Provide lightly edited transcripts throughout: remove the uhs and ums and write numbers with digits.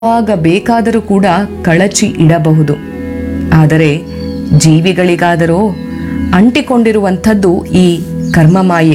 ಯಾವಾಗ ಬೇಕಾದರೂ ಕೂಡ ಕಳಚಿ ಇಡಬಹುದು. ಆದರೆ ಜೀವಿಗಳಿಗಾದರೋ ಅಂಟಿಕೊಂಡಿರುವಂಥದ್ದು ಈ ಕರ್ಮಮಾಯೆ.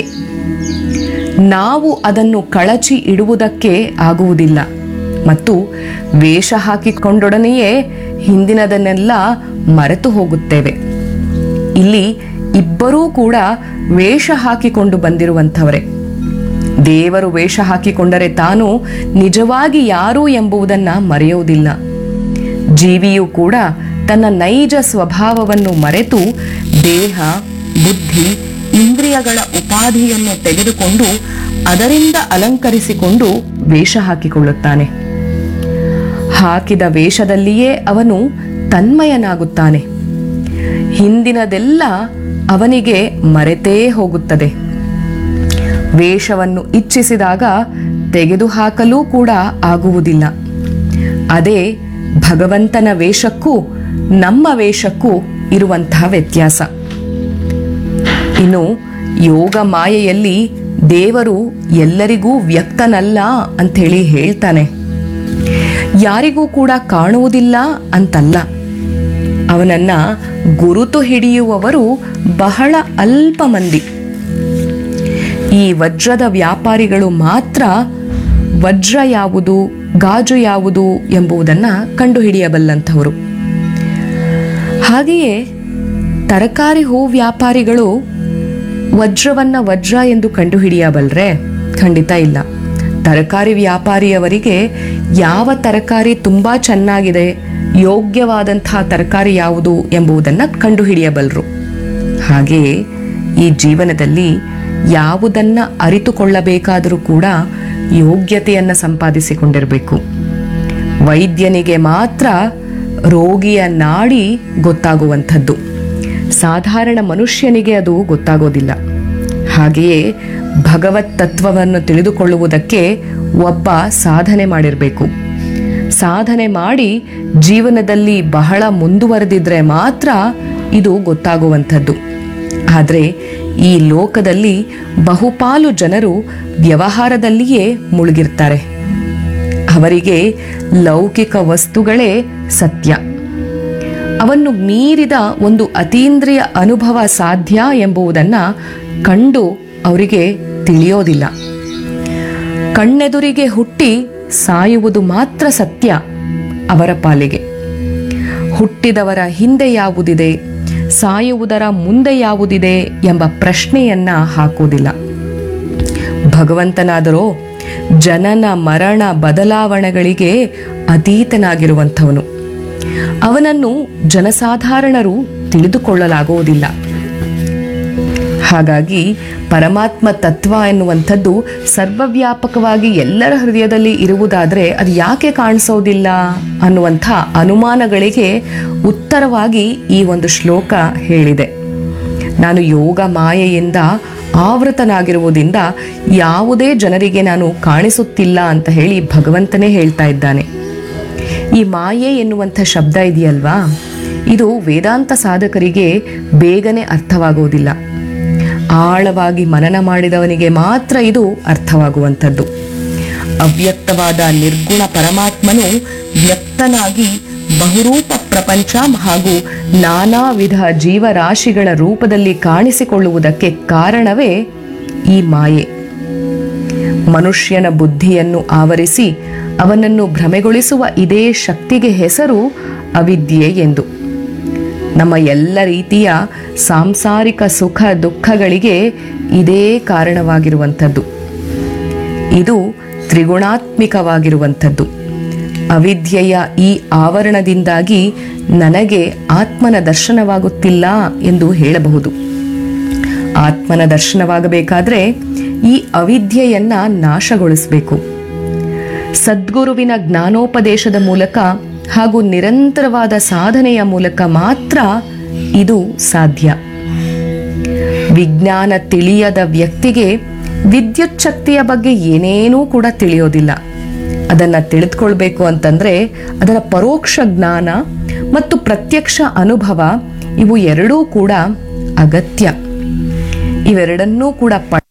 ನಾವು ಅದನ್ನು ಕಳಚಿ ಇಡುವುದಕ್ಕೆ ಆಗುವುದಿಲ್ಲ ಮತ್ತು ವೇಷ ಹಾಕಿಕೊಂಡೊಡನೆಯೇ ಹಿಂದಿನದನ್ನೆಲ್ಲ ಮರೆತು ಹೋಗುತ್ತೇವೆ. ಇಲ್ಲಿ ಇಬ್ಬರೂ ಕೂಡ ವೇಷ ಹಾಕಿಕೊಂಡು ಬಂದಿರುವಂಥವರೇ. ದೇವರು ವೇಷ ಹಾಕಿಕೊಂಡರೆ ತಾನು ನಿಜವಾಗಿ ಯಾರು ಎಂಬುದನ್ನು ಮರೆಯುವುದಿಲ್ಲ. ಜೀವಿಯೂ ಕೂಡ ತನ್ನ ನೈಜ ಸ್ವಭಾವವನ್ನು ಮರೆತು ದೇಹ, ಬುದ್ಧಿ, ಇಂದ್ರಿಯಗಳ ಉಪಾಧಿಯನ್ನು ತೆಗೆದುಕೊಂಡು ಅದರಿಂದ ಅಲಂಕರಿಸಿಕೊಂಡು ವೇಷ ಹಾಕಿಕೊಳ್ಳುತ್ತಾನೆ. ಹಾಕಿದ ವೇಷದಲ್ಲಿಯೇ ಅವನು ತನ್ಮಯನಾಗುತ್ತಾನೆ. ಹಿಂದಿನದೆಲ್ಲ ಅವನಿಗೆ ಮರೆತೇ ಹೋಗುತ್ತದೆ. ವೇಷವನ್ನು ಇಚ್ಛಿಸಿದಾಗ ತೆಗೆದುಹಾಕಲೂ ಕೂಡ ಆಗುವುದಿಲ್ಲ. ಅದೇ ಭಗವಂತನ ವೇಷಕ್ಕೂ ನಮ್ಮ ವೇಷಕ್ಕೂ ಇರುವಂತಹ ವ್ಯತ್ಯಾಸ. ಇನ್ನು ಯೋಗ ಮಾಯೆಯಲ್ಲಿ ದೇವರು ಎಲ್ಲರಿಗೂ ವ್ಯಕ್ತನಲ್ಲ ಅಂಥೇಳಿ ಹೇಳ್ತಾನೆ. ಯಾರಿಗೂ ಕೂಡ ಕಾಣುವುದಿಲ್ಲ ಅಂತಲ್ಲ. ಅವನನ್ನ ಗುರುತು ಹಿಡಿಯುವವರು ಬಹಳ ಅಲ್ಪ ಮಂದಿ. ಈ ವಜ್ರದ ವ್ಯಾಪಾರಿಗಳು ಮಾತ್ರ ವಜ್ರ ಯಾವುದು, ಗಾಜು ಯಾವುದು ಎಂಬುದನ್ನು ಕಂಡುಹಿಡಿಯಬಲ್ಲಂಥವರು. ಹಾಗೆಯೇ ತರಕಾರಿ ಹೂ ವ್ಯಾಪಾರಿಗಳು ವಜ್ರವನ್ನ ವಜ್ರ ಎಂದು ಕಂಡುಹಿಡಿಯಬಲ್ರೆ? ಖಂಡಿತ ಇಲ್ಲ. ತರಕಾರಿ ವ್ಯಾಪಾರಿಯವರಿಗೆ ಯಾವ ತರಕಾರಿ ತುಂಬಾ ಚೆನ್ನಾಗಿದೆ, ಯೋಗ್ಯವಾದಂತಹ ತರಕಾರಿ ಯಾವುದು ಎಂಬುದನ್ನು ಕಂಡುಹಿಡಿಯಬಲ್ಲರು. ಹಾಗೆಯೇ ಈ ಜೀವನದಲ್ಲಿ ಯಾವುದನ್ನ ಅರಿತುಕೊಳ್ಳಬೇಕಾದರೂ ಕೂಡ ಯೋಗ್ಯತೆಯನ್ನು ಸಂಪಾದಿಸಿಕೊಂಡಿರಬೇಕು. ವೈದ್ಯನಿಗೆ ಮಾತ್ರ ರೋಗಿಯ ನಾಡಿ ಗೊತ್ತಾಗುವಂಥದ್ದು, ಸಾಧಾರಣ ಮನುಷ್ಯನಿಗೆ ಅದು ಗೊತ್ತಾಗೋದಿಲ್ಲ. ಹಾಗೆಯೇ ಭಗವತ್ ತತ್ವವನ್ನು ತಿಳಿದುಕೊಳ್ಳುವುದಕ್ಕೆ ಒಬ್ಬ ಸಾಧನೆ ಮಾಡಿರಬೇಕು. ಸಾಧನೆ ಮಾಡಿ ಜೀವನದಲ್ಲಿ ಬಹಳ ಮುಂದುವರೆದಿದ್ರೆ ಮಾತ್ರ ಇದು ಗೊತ್ತಾಗುವಂಥದ್ದು. ಆದರೆ ಈ ಲೋಕದಲ್ಲಿ ಬಹುಪಾಲು ಜನರು ವ್ಯವಹಾರದಲ್ಲಿಯೇ ಮುಳುಗಿರ್ತಾರೆ. ಅವರಿಗೆ ಲೌಕಿಕ ವಸ್ತುಗಳೇ ಸತ್ಯ. ಅವನ್ನು ಮೀರಿದ ಒಂದು ಅತೀಂದ್ರಿಯ ಅನುಭವ ಸಾಧ್ಯ ಎಂಬುದನ್ನು ಕಂಡು ಅವರಿಗೆ ತಿಳಿಯೋದಿಲ್ಲ. ಕಣ್ಣೆದುರಿಗೆ ಹುಟ್ಟಿ ಸಾಯುವುದು ಮಾತ್ರ ಸತ್ಯ ಅವರ ಪಾಲಿಗೆ. ಹುಟ್ಟಿದವರ ಹಿಂದೆ ಯಾವುದಿದೆ, ಸಾಯುವುದರ ಮುಂದೆ ಯಾವುದಿದೆ ಎಂಬ ಪ್ರಶ್ನೆಯನ್ನ ಹಾಕುವುದಿಲ್ಲ. ಭಗವಂತನಾದರೋ ಜನನ ಮರಣ ಬದಲಾವಣೆಗಳಿಗೆ ಅತೀತನಾಗಿರುವಂಥವನು. ಅವನನ್ನು ಜನಸಾಧಾರಣರು ತಿಳಿದುಕೊಳ್ಳಲಾಗುವುದಿಲ್ಲ. ಹಾಗಾಗಿ ಪರಮಾತ್ಮ ತತ್ವ ಎನ್ನುವಂಥದ್ದು ಸರ್ವವ್ಯಾಪಕವಾಗಿ ಎಲ್ಲರ ಹೃದಯದಲ್ಲಿ ಇರುವುದಾದರೆ ಅದು ಯಾಕೆ ಕಾಣಿಸೋದಿಲ್ಲ ಅನ್ನುವಂಥ ಅನುಮಾನಗಳಿಗೆ ಉತ್ತರವಾಗಿ ಈ ಒಂದು ಶ್ಲೋಕ ಹೇಳಿದೆ. ನಾನು ಯೋಗ ಮಾಯೆಯಿಂದ ಆವೃತನಾಗಿರುವುದರಿಂದ ಯಾವುದೇ ಜನರಿಗೆ ನಾನು ಕಾಣಿಸುತ್ತಿಲ್ಲ ಅಂತ ಹೇಳಿ ಭಗವಂತನೇ ಹೇಳ್ತಾ ಇದ್ದಾನೆ. ಈ ಮಾಯೆ ಎನ್ನುವಂಥ ಶಬ್ದ ಇದೆಯಲ್ವಾ, ಇದು ವೇದಾಂತ ಸಾಧಕರಿಗೆ ಬೇಗನೆ ಅರ್ಥವಾಗುವುದಿಲ್ಲ. ಆಳವಾಗಿ ಮನನ ಮಾಡಿದವನಿಗೆ ಮಾತ್ರ ಇದು ಅರ್ಥವಾಗುವಂಥದ್ದು. ಅವ್ಯಕ್ತವಾದ ನಿರ್ಗುಣ ಪರಮಾತ್ಮನು ವ್ಯಕ್ತನಾಗಿ ಬಹುರೂಪ ಪ್ರಪಂಚ ಹಾಗೂ ನಾನಾ ವಿಧ ಜೀವರಾಶಿಗಳ ರೂಪದಲ್ಲಿ ಕಾಣಿಸಿಕೊಳ್ಳುವುದಕ್ಕೆ ಕಾರಣವೇ ಈ ಮಾಯೆ. ಮನುಷ್ಯನ ಬುದ್ಧಿಯನ್ನು ಆವರಿಸಿ ಅವನನ್ನು ಭ್ರಮೆಗೊಳಿಸುವ ಇದೇ ಶಕ್ತಿಗೆ ಹೆಸರು ಅವಿದ್ಯೆ ಎಂದು. ನಮ್ಮ ಎಲ್ಲ ರೀತಿಯ ಸಾಂಸಾರಿಕ ಸುಖ ದುಃಖಗಳಿಗೆ ಇದೇ ಕಾರಣವಾಗಿರುವಂಥದ್ದು. ಇದು ತ್ರಿಗುಣಾತ್ಮಿಕವಾಗಿರುವಂಥದ್ದು. ಅವಿದ್ಯೆಯ ಈ ಆವರಣದಿಂದಾಗಿ ನನಗೆ ಆತ್ಮನ ದರ್ಶನವಾಗುತ್ತಿಲ್ಲ ಎಂದು ಹೇಳಬಹುದು. ಆತ್ಮನ ದರ್ಶನವಾಗಬೇಕಾದ್ರೆ ಈ ಅವಿದ್ಯೆಯನ್ನ ನಾಶಗೊಳಿಸಬೇಕು. ಸದ್ಗುರುವಿನ ಜ್ಞಾನೋಪದೇಶದ ಮೂಲಕ ಹಾಗೂ ನಿರಂತರವಾದ ಸಾಧನೆಯ ಮೂಲಕ ಮಾತ್ರ ಇದು ಸಾಧ್ಯ. ವಿಜ್ಞಾನ ತಿಳಿಯದ ವ್ಯಕ್ತಿಗೆ ವಿದ್ಯುತ್ ಶಕ್ತಿಯ ಬಗ್ಗೆ ಏನೇನೂ ಕೂಡ ತಿಳಿಯೋದಿಲ್ಲ. ಅದನ್ನು ತಿಳಿದುಕೊಳ್ಬೇಕು ಅಂತಂದ್ರೆ ಅದರ ಪರೋಕ್ಷ ಜ್ಞಾನ ಮತ್ತು ಪ್ರತ್ಯಕ್ಷ ಅನುಭವ ಇವು ಎರಡೂ ಕೂಡ ಅಗತ್ಯ. ಇವೆರಡನ್ನೂ ಕೂಡ